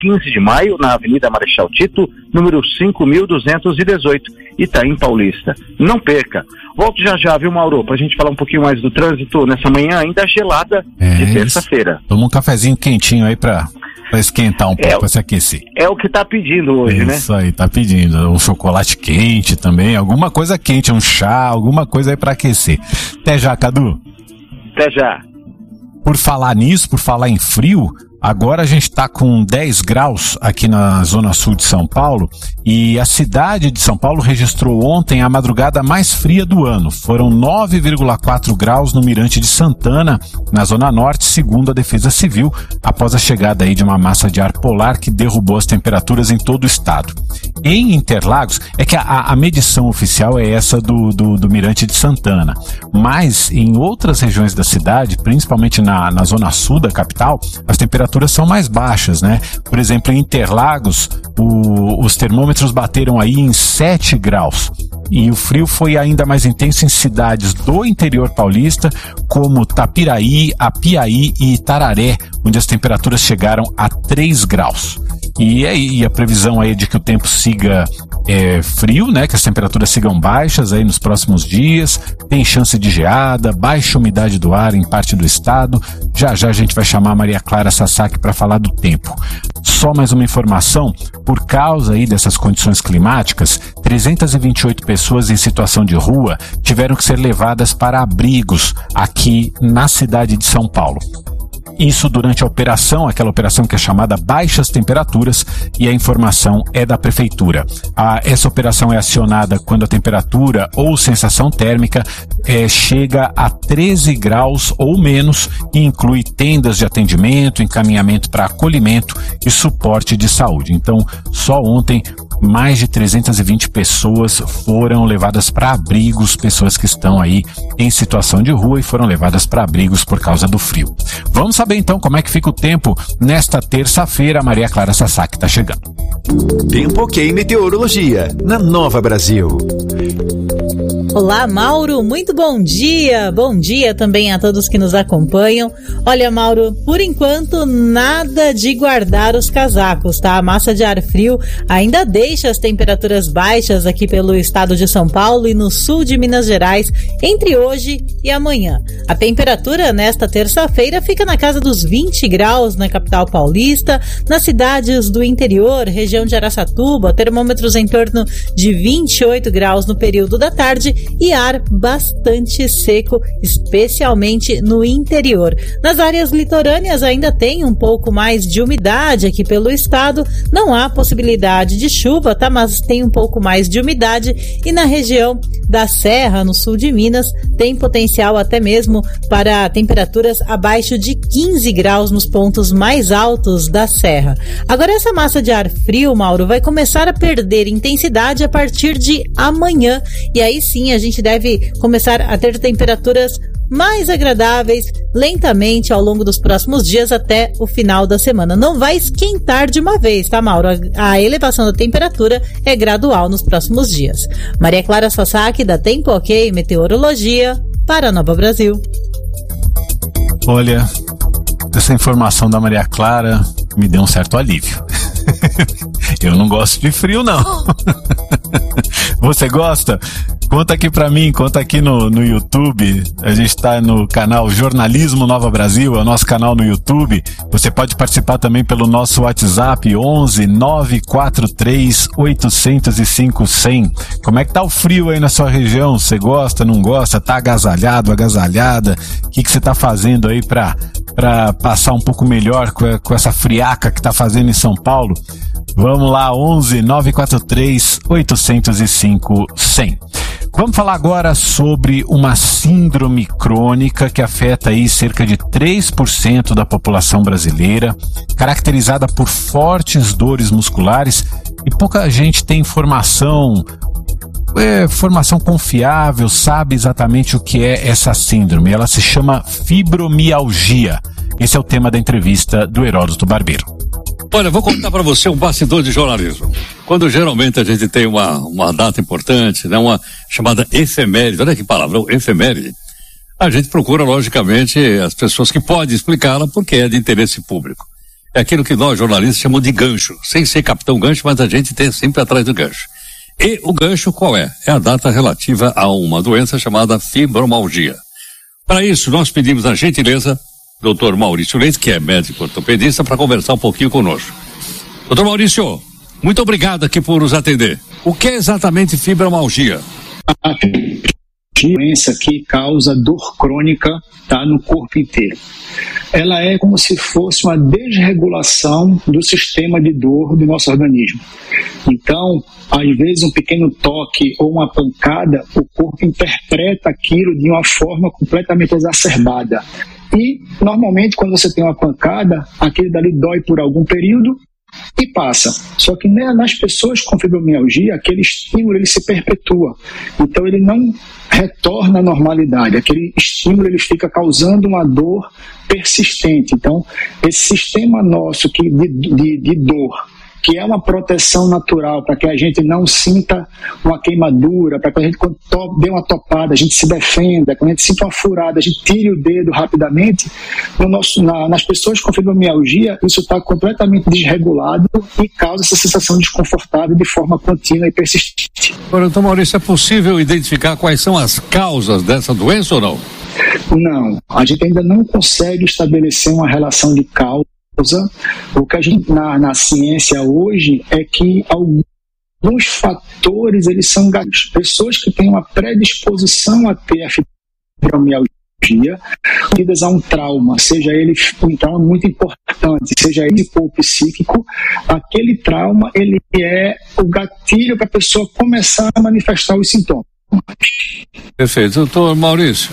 15 de maio, na Avenida Marechal Tito, número 5.218, Itaim Paulista. Não perca. Volto já, viu, Mauro, pra gente falar um pouquinho mais do trânsito nessa manhã ainda gelada de terça-feira. Toma um cafezinho quentinho aí pra esquentar um pouco, pra se aquecer. É o que tá pedindo hoje, né? Isso aí, tá pedindo. Um chocolate quente também, alguma coisa quente, um chá, alguma coisa aí pra aquecer. Até já, Cadu. Até já. Por falar nisso, por falar em frio, agora a gente está com 10 graus aqui na zona sul de São Paulo e a cidade de São Paulo registrou ontem a madrugada mais fria do ano. Foram 9,4 graus no Mirante de Santana, na zona norte, segundo a Defesa Civil, após a chegada aí de uma massa de ar polar que derrubou as temperaturas em todo o estado. Em Interlagos, é que a medição oficial é essa do Mirante de Santana, mas em outras regiões da cidade, principalmente na zona sul da capital, as temperaturas são mais baixas, né? Por exemplo, em Interlagos, os termômetros bateram aí em 7 graus. E o frio foi ainda mais intenso em cidades do interior paulista, como Tapiraí, Apiaí e Itararé, onde as temperaturas chegaram a 3 graus. E a previsão aí é de que o tempo siga frio, né? Que as temperaturas sigam baixas aí nos próximos dias. Tem chance de geada, baixa umidade do ar em parte do estado. Já a gente vai chamar a Maria Clara Sasaki para falar do tempo. Só mais uma informação, por causa aí dessas condições climáticas, 328 pessoas em situação de rua tiveram que ser levadas para abrigos aqui na cidade de São Paulo. Isso durante a operação, aquela operação que é chamada Baixas Temperaturas, e a informação é da Prefeitura. Essa operação é acionada quando a temperatura ou sensação térmica chega a 13 graus ou menos e inclui tendas de atendimento, encaminhamento para acolhimento e suporte de saúde. Então, só ontem, mais de 320 pessoas foram levadas para abrigos, pessoas que estão aí em situação de rua e foram levadas para abrigos por causa do frio. Vamos saber então como é que fica o tempo nesta terça-feira. A Maria Clara Sasaki está chegando. Tempo OK Meteorologia, na Nova Brasil. Olá, Mauro, muito bom dia. Bom dia também a todos que nos acompanham. Olha, Mauro, por enquanto nada de guardar os casacos, tá? A massa de ar frio ainda deixa as temperaturas baixas aqui pelo estado de São Paulo e no sul de Minas Gerais entre hoje e amanhã. A temperatura nesta terça-feira fica na casa dos 20 graus na capital paulista, nas cidades do interior, região de Araçatuba, termômetros em torno de 28 graus no período da tarde e ar bastante seco, especialmente no interior. Nas áreas litorâneas ainda tem um pouco mais de umidade aqui pelo estado, não há possibilidade de chuva, tá? Mas tem um pouco mais de umidade e na região da Serra, no sul de Minas, tem potencial até mesmo para temperaturas abaixo de 15 graus nos pontos mais altos da Serra. Agora essa massa de ar frio, Mauro, vai começar a perder intensidade a partir de amanhã e aí sim a gente deve começar a ter temperaturas mais agradáveis lentamente ao longo dos próximos dias até o final da semana. Não vai esquentar de uma vez, tá, Mauro? A elevação da temperatura é gradual nos próximos dias. Maria Clara Sasaki, da Tempo OK Meteorologia, para a Nova Brasil. Olha, essa informação da Maria Clara me deu um certo alívio. Eu não gosto de frio, não. Você gosta? Conta aqui pra mim, conta aqui no YouTube. A gente tá no canal Jornalismo Nova Brasil, é o nosso canal no YouTube. Você pode participar também pelo nosso WhatsApp 11 943 805 100. Como é que tá o frio aí na sua região? Você gosta, não gosta? Tá agasalhado, agasalhada? O que você tá fazendo aí pra passar um pouco melhor com essa friaca que tá fazendo em São Paulo? Vamos lá, 11 943 805 100. Vamos falar agora sobre uma síndrome crônica que afeta aí cerca de 3% da população brasileira, caracterizada por fortes dores musculares e pouca gente tem formação confiável, sabe exatamente o que é essa síndrome. Ela se chama fibromialgia. Esse é o tema da entrevista do Heródoto Barbeiro. Olha, vou contar para você um bastidor de jornalismo. Quando geralmente a gente tem uma data importante, né, uma chamada efeméride, olha que palavra, efeméride, a gente procura, logicamente, as pessoas que podem explicá-la porque é de interesse público. é aquilo que nós jornalistas chamamos de gancho, sem ser capitão gancho, mas a gente tem sempre atrás do gancho. E o gancho qual é? É a data relativa a uma doença chamada fibromialgia. Para isso, nós pedimos a gentileza do Dr. Maurício Leite, que é médico ortopedista, para conversar um pouquinho conosco. Dr. Maurício, muito obrigado aqui por nos atender. O que é exatamente fibromialgia? A doença que causa dor crônica, tá, no corpo inteiro. Ela é como se fosse uma desregulação do sistema de dor do nosso organismo. Então, às vezes um pequeno toque ou uma pancada, o corpo interpreta aquilo de uma forma completamente exacerbada. E, normalmente, quando você tem uma pancada, aquele dali dói por algum período e passa. Só que nas pessoas com fibromialgia, aquele estímulo ele se perpetua. Então ele não retorna à normalidade. Aquele estímulo ele fica causando uma dor persistente. Então, esse sistema nosso de dor, que é uma proteção natural para que a gente não sinta uma queimadura, para que a gente, quando dê uma topada, a gente se defenda, quando a gente sinta uma furada, a gente tire o dedo rapidamente. Nas pessoas com fibromialgia, isso está completamente desregulado e causa essa sensação desconfortável de forma contínua e persistente. Agora, então, Maurício, é possível identificar quais são as causas dessa doença ou não? Não, a gente ainda não consegue estabelecer uma relação de causa. O que a gente na ciência hoje é que alguns fatores eles são gatilhos. Pessoas que têm uma predisposição a ter a fibromialgia devidas a um trauma, seja ele um trauma muito importante, seja ele psíquico, aquele trauma ele é o gatilho para a pessoa começar a manifestar os sintomas. Perfeito. Doutor Maurício,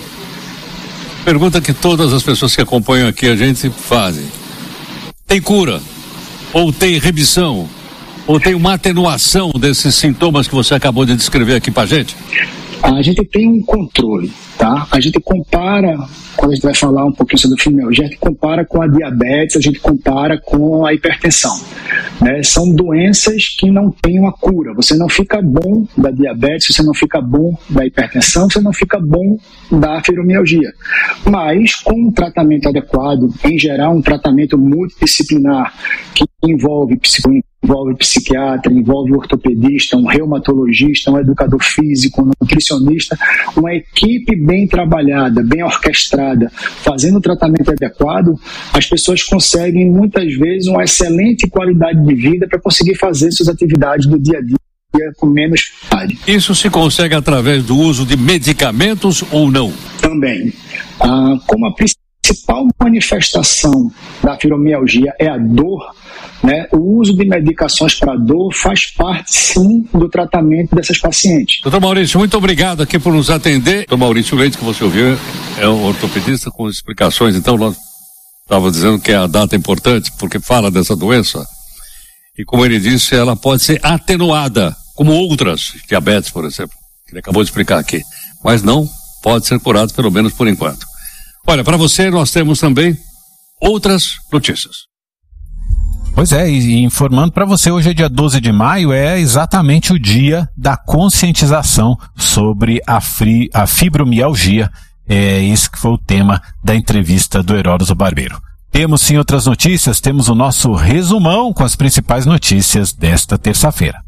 pergunta que todas as pessoas que acompanham aqui a gente fazem. Tem cura? Ou tem remissão? Ou tem uma atenuação desses sintomas que você acabou de descrever aqui pra gente? A gente tem um controle, tá? A gente compara, quando a gente vai falar um pouquinho sobre a fibromialgia, a gente compara com a diabetes, a gente compara com a hipertensão, né? São doenças que não têm uma cura. Você não fica bom da diabetes, você não fica bom da hipertensão, você não fica bom da fibromialgia. Mas com um tratamento adequado, em geral um tratamento multidisciplinar que envolve psiquiatra, envolve ortopedista, um reumatologista, um educador físico, um nutricionista, uma equipe bem trabalhada, bem orquestrada, fazendo o tratamento adequado, as pessoas conseguem muitas vezes uma excelente qualidade de vida para conseguir fazer suas atividades do dia a dia com menos dificuldade. Isso se consegue através do uso de medicamentos ou não? Também. Como a principal manifestação da fibromialgia é a dor, né, o uso de medicações para dor faz parte, sim, do tratamento dessas pacientes. Doutor Maurício, muito obrigado aqui por nos atender. Doutor Maurício Leite, que você ouviu, é um ortopedista com explicações. Então, nós estava dizendo que a data é importante porque fala dessa doença. E como ele disse, ela pode ser atenuada, como outras, diabetes, por exemplo, que ele acabou de explicar aqui. Mas não pode ser curado, pelo menos por enquanto. Olha, para você, nós temos também outras notícias. Pois é, e informando para você, hoje é dia 12 de maio, é exatamente o dia da conscientização sobre a fibromialgia. Esse que foi o tema da entrevista do Heródoto Barbeiro. Temos sim outras notícias, temos o nosso resumão com as principais notícias desta terça-feira.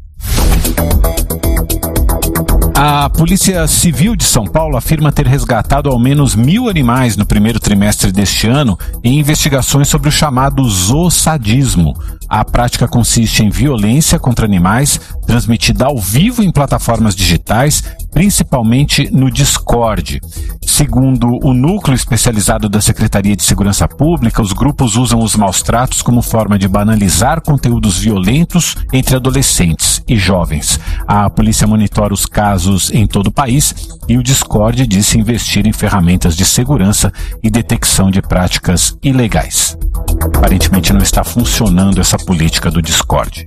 A Polícia Civil de São Paulo afirma ter resgatado ao menos 1.000 animais no primeiro trimestre deste ano em investigações sobre o chamado zoosadismo. A prática consiste em violência contra animais transmitida ao vivo em plataformas digitais, principalmente no Discord. Segundo o núcleo especializado da Secretaria de Segurança Pública, os grupos usam os maus-tratos como forma de banalizar conteúdos violentos entre adolescentes e jovens. A polícia monitora os casos em todo o país e o Discord disse investir em ferramentas de segurança e detecção de práticas ilegais. Aparentemente não está funcionando essa política do Discord.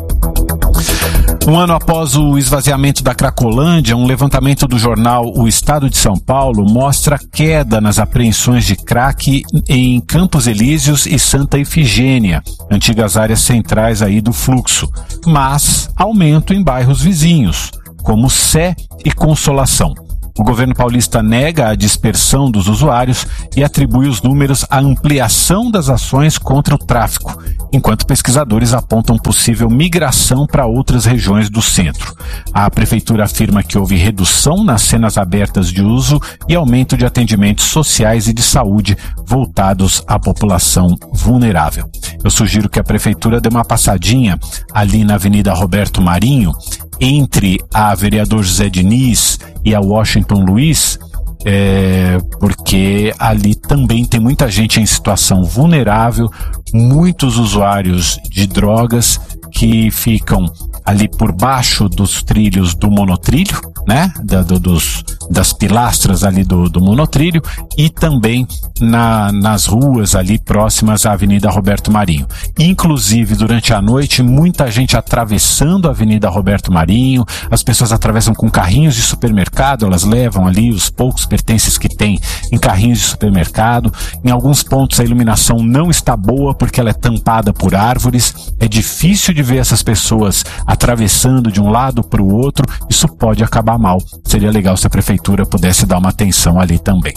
Um ano após o esvaziamento da Cracolândia, um levantamento do jornal O Estado de São Paulo mostra queda nas apreensões de crack em Campos Elíseos e Santa Ifigênia, antigas áreas centrais aí do fluxo, mas aumento em bairros vizinhos, como Sé e Consolação. O governo paulista nega a dispersão dos usuários e atribui os números à ampliação das ações contra o tráfico, enquanto pesquisadores apontam possível migração para outras regiões do centro. A prefeitura afirma que houve redução nas cenas abertas de uso e aumento de atendimentos sociais e de saúde voltados à população vulnerável. Eu sugiro que a prefeitura dê uma passadinha ali na Avenida Roberto Marinho, entre a Vereador José Diniz e a Washington Luiz, porque ali também tem muita gente em situação vulnerável, muitos usuários de drogas que ficam ali por baixo dos trilhos do monotrilho, né? Das pilastras ali do monotrilho, e também nas ruas ali próximas à Avenida Roberto Marinho. Inclusive, durante a noite, muita gente atravessando a Avenida Roberto Marinho, as pessoas atravessam com carrinhos de supermercado, elas levam ali os poucos pertences que tem em carrinhos de supermercado. Em alguns pontos a iluminação não está boa porque ela é tampada por árvores, é difícil de ver essas pessoas atravessando de um lado para o outro, isso pode acabar mal. Seria legal se a prefeitura pudesse dar uma atenção ali também.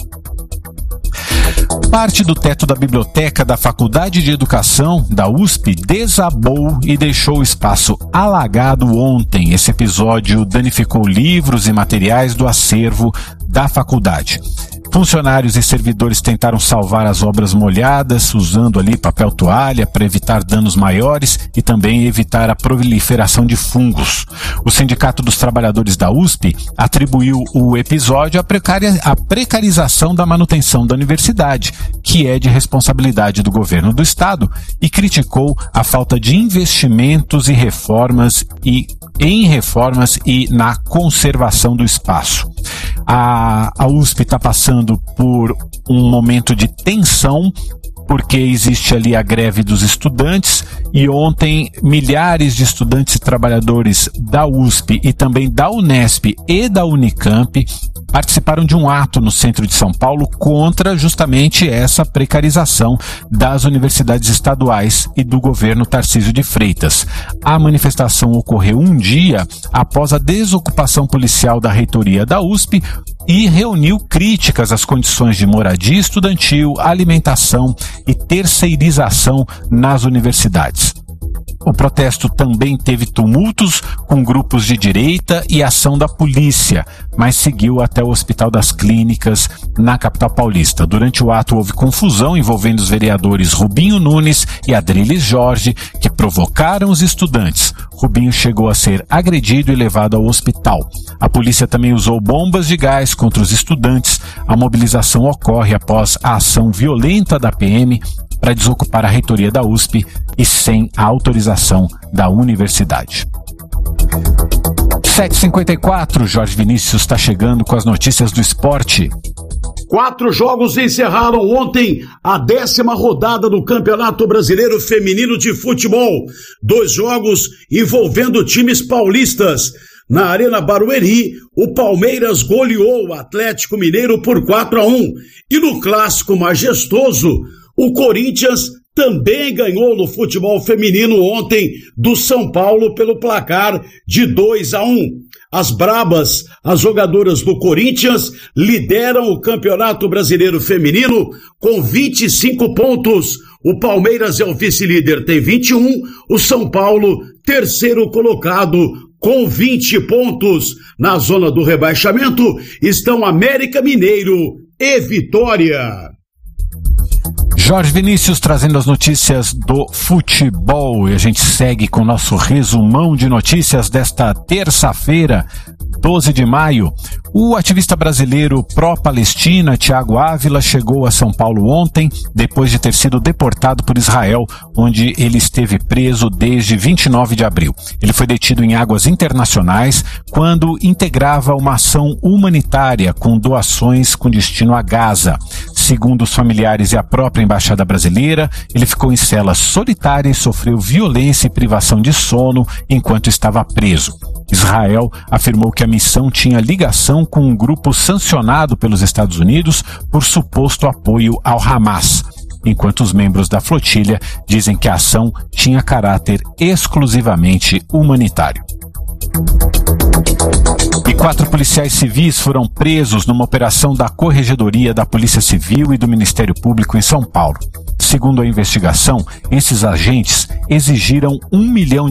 Parte do teto da biblioteca da Faculdade de Educação da USP desabou e deixou o espaço alagado ontem. Esse episódio danificou livros e materiais do acervo da faculdade. Funcionários e servidores tentaram salvar as obras molhadas, usando ali papel toalha para evitar danos maiores e também evitar a proliferação de fungos. O Sindicato dos Trabalhadores da USP atribuiu o episódio à precarização da manutenção da universidade, que é de responsabilidade do governo do estado, e criticou a falta de investimentos e reformas e na conservação do espaço. A USP está passando por um momento de tensão, porque existe ali a greve dos estudantes, e ontem milhares de estudantes e trabalhadores da USP e também da Unesp e da Unicamp participaram de um ato no centro de São Paulo contra justamente essa precarização das universidades estaduais e do governo Tarcísio de Freitas. A manifestação ocorreu um dia após a desocupação policial da reitoria da USP e reuniu críticas às condições de moradia estudantil, alimentação e terceirização nas universidades. O protesto também teve tumultos com grupos de direita e ação da polícia, mas seguiu até o Hospital das Clínicas, na capital paulista. Durante o ato houve confusão envolvendo os vereadores Rubinho Nunes e Adriles Jorge, que provocaram os estudantes. Rubinho chegou a ser agredido e levado ao hospital. A polícia também usou bombas de gás contra os estudantes. A mobilização ocorre após a ação violenta da PM para desocupar a reitoria da USP e sem a autorização da universidade. 7h54, Jorge Vinícius está chegando com as notícias do esporte. 4 jogos encerraram ontem a 10ª rodada do Campeonato Brasileiro Feminino de Futebol. 2 jogos envolvendo times paulistas. Na Arena Barueri, o Palmeiras goleou o Atlético Mineiro por 4-1. E no clássico majestoso, o Corinthians também ganhou no futebol feminino ontem do São Paulo pelo placar de 2-1. As brabas, as jogadoras do Corinthians, lideram o Campeonato Brasileiro Feminino com 25 pontos. O Palmeiras é o vice-líder, tem 21. O São Paulo, terceiro colocado, com 20 pontos. Na zona do rebaixamento estão América Mineiro e Vitória. Jorge Vinícius trazendo as notícias do futebol, e a gente segue com o nosso resumão de notícias desta terça-feira, 12 de maio. O ativista brasileiro pró-Palestina, Thiago Ávila, chegou a São Paulo ontem, depois de ter sido deportado por Israel, onde ele esteve preso desde 29 de abril. Ele foi detido em águas internacionais quando integrava uma ação humanitária com doações com destino a Gaza. Segundo os familiares e a própria embaixada brasileira, ele ficou em cela solitária e sofreu violência e privação de sono enquanto estava preso. Israel afirmou que a missão tinha ligação com um grupo sancionado pelos Estados Unidos por suposto apoio ao Hamas, enquanto os membros da flotilha dizem que a ação tinha caráter exclusivamente humanitário. E 4 policiais civis foram presos numa operação da Corregedoria da Polícia Civil e do Ministério Público em São Paulo. Segundo a investigação, esses agentes exigiram R$1 milhão